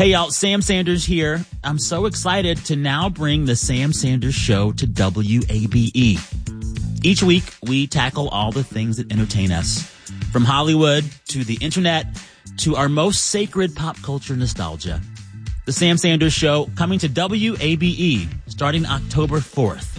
Hey, y'all, Sam Sanders here. I'm so excited to now bring the Sam Sanders Show to WABE. Each week, we tackle all the things that entertain us, from Hollywood to the internet to our most sacred pop culture nostalgia. The Sam Sanders Show coming to WABE starting October 4th.